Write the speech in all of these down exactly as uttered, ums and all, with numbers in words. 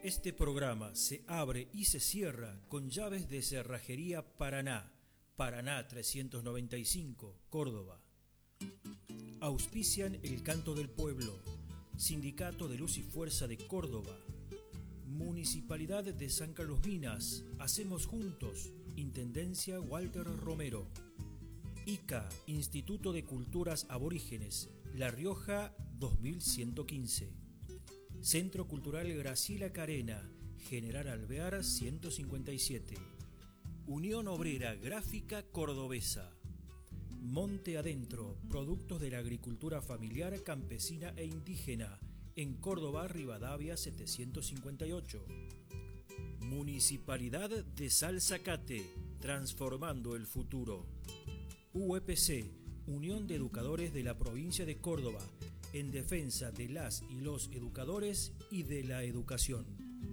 Este programa se abre y se cierra con llaves de Cerrajería Paraná, Paraná trescientos noventa y cinco, Córdoba. Auspician El Canto del Pueblo, Sindicato de Luz y Fuerza de Córdoba, Municipalidad de San Carlos Minas, Hacemos Juntos, Intendencia Walter Romero, I C A, Instituto de Culturas Aborígenes, La Rioja dos mil ciento quince. Centro Cultural Graciela Carena, General Alvear ciento cincuenta y siete. Unión Obrera Gráfica Cordobesa. Monte Adentro, productos de la agricultura familiar, campesina e indígena, en Córdoba, Rivadavia setecientos cincuenta y ocho. Municipalidad de Salzacate, transformando el futuro. U E P C, Unión de Educadores de la Provincia de Córdoba, en defensa de las y los educadores y de la educación.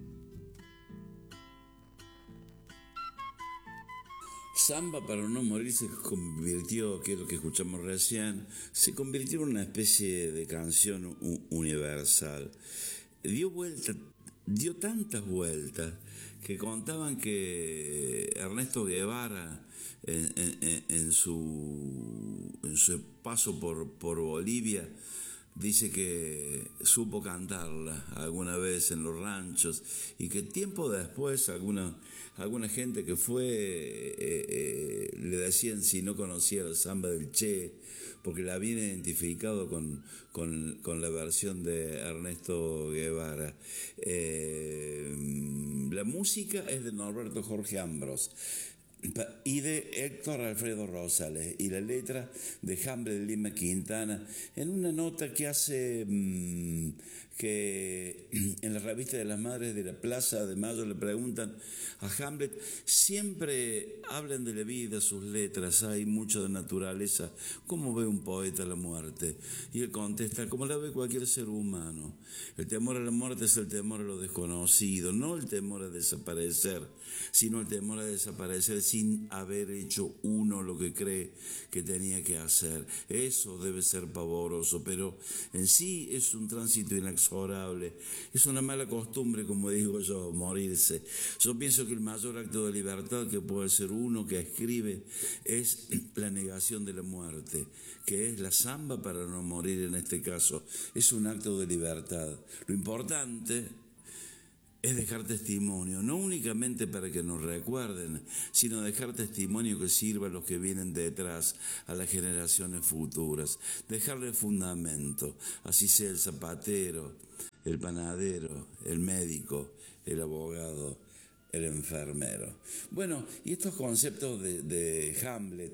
Samba para no morir se convirtió, que es lo que escuchamos recién, se convirtió en una especie de canción universal. Dio vuelta, dio tantas vueltas que contaban que Ernesto Guevara en, en, en, su, en su paso por, por Bolivia dice que supo cantarla alguna vez en los ranchos y que tiempo después alguna, alguna gente que fue eh, eh, le decían si no conocía el samba del Che, porque la habían identificado con, con, con la versión de Ernesto Guevara. Eh, la música es de Norberto Jorge Ambros y de Héctor Alfredo Rosales, y la letra de Hamlet de Lima Quintana, en una nota que hace mmm, que en la revista de las Madres de la Plaza de Mayo le preguntan a Hamlet, siempre hablan de la vida, sus letras, hay mucho de naturaleza, ¿cómo ve un poeta la muerte? Y él contesta, como la ve cualquier ser humano, el temor a la muerte es el temor a lo desconocido, no el temor a desaparecer, sino el temor a desaparecer sin haber hecho uno lo que cree que tenía que hacer. Eso debe ser pavoroso, pero en sí es un tránsito inexorable. Es una mala costumbre, como digo yo, morirse. Yo pienso que el mayor acto de libertad que puede ser uno que escribe es la negación de la muerte, que es la samba para no morir en este caso. Es un acto de libertad. Lo importante es dejar testimonio, no únicamente para que nos recuerden, sino dejar testimonio que sirva a los que vienen detrás, a las generaciones futuras, dejarle fundamento, así sea el zapatero, el panadero, el médico, el abogado, el enfermero. Bueno, y estos conceptos de, de Hamlet,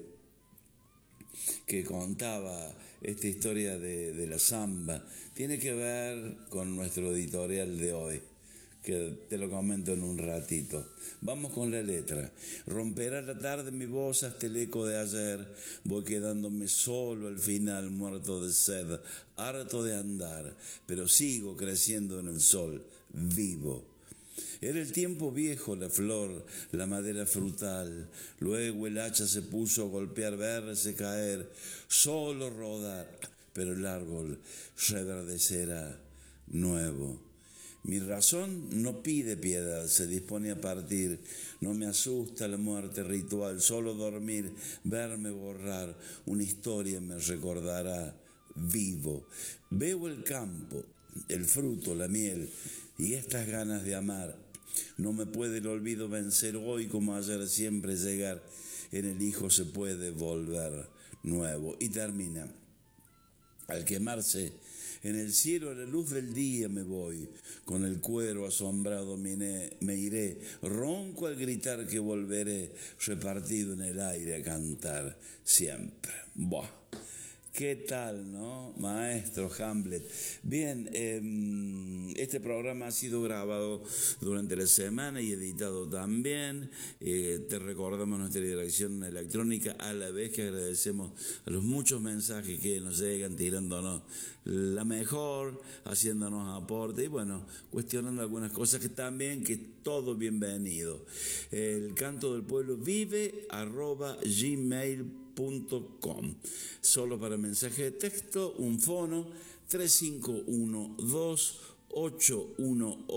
que contaba esta historia de, de la samba, tiene que ver con nuestro editorial de hoy, que te lo comento en un ratito. Vamos con la letra. Romperá la tarde mi voz hasta el eco de ayer, voy quedándome solo al final, muerto de sed, harto de andar, pero sigo creciendo en el sol, vivo. Era el tiempo viejo, la flor, la madera frutal, luego el hacha se puso a golpear, verse caer, solo rodar, pero el árbol reverdecerá nuevo. Mi razón no pide piedad, se dispone a partir, no me asusta la muerte ritual, solo dormir, verme borrar, una historia me recordará vivo. Veo el campo, el fruto, la miel y estas ganas de amar. No me puede el olvido vencer hoy como ayer, siempre llegar, en el hijo se puede volver nuevo. Y termina, al quemarse en el cielo a la luz del día me voy, con el cuero asombrado me, me iré, ronco al gritar que volveré, repartido en el aire a cantar siempre. Buah. ¿Qué tal, no? Maestro Hamlet. Bien, eh, este programa ha sido grabado durante la semana y editado también. Eh, te recordamos nuestra dirección electrónica, a la vez que agradecemos a los muchos mensajes que nos llegan tirándonos la mejor, haciéndonos aporte y bueno, cuestionando algunas cosas que también, que todo bienvenido. El Canto del Pueblo vive arroba gmail punto com. Solo para mensaje de texto, un fono tres cinco uno dos ocho uno ocho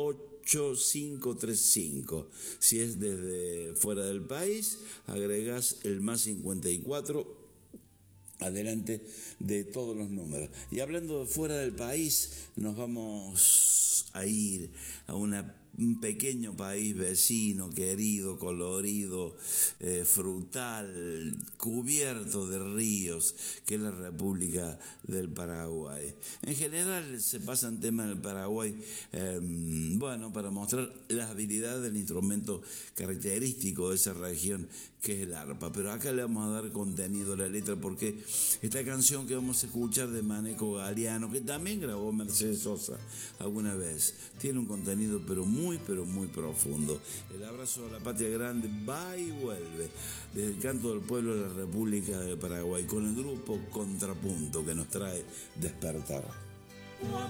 ocho cinco tres cinco. Si es desde fuera del país, agregás el más cincuenta y cuatro adelante de todos los números. Y hablando de fuera del país, nos vamos a ir a una, un pequeño país vecino, querido, colorido, eh, frutal, cubierto de ríos, que es la República del Paraguay. En general se pasan temas del Paraguay, eh, bueno, para mostrar las habilidades del instrumento característico de esa región, que es el arpa, pero acá le vamos a dar contenido a la letra, porque esta canción que vamos a escuchar de Maneco Galeano, que también grabó Mercedes Sosa alguna vez, tiene un contenido pero muy, pero muy profundo. El abrazo a la patria grande va y vuelve, desde el canto del pueblo de la República de Paraguay, con el grupo Contrapunto, que nos trae Despertar.